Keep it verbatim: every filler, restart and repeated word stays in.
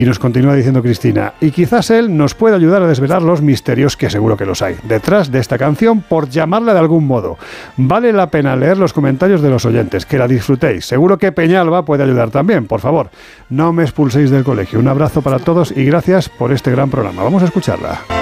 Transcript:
Y nos continúa diciendo Cristina, y quizás él nos pueda ayudar a desvelar los misterios, que seguro que los hay, detrás de esta canción, por llamarla de algún modo. Vale la pena leer los comentarios de los oyentes, que la disfrutéis. Seguro que Peñalba puede ayudar también, por favor. No me expulséis del colegio. Un abrazo para todos y gracias por este gran programa. Vamos a escucharla.